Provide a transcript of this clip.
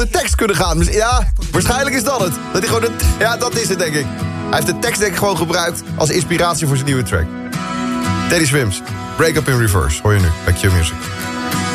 de tekst kunnen gaan. Dus ja, waarschijnlijk is dat het. Dat hij gewoon ja, dat is het, denk ik. Hij heeft de tekst denk ik gewoon gebruikt als inspiratie voor zijn nieuwe track. Teddy Swims, Break Up in Reverse, hoor je nu bij Q Music.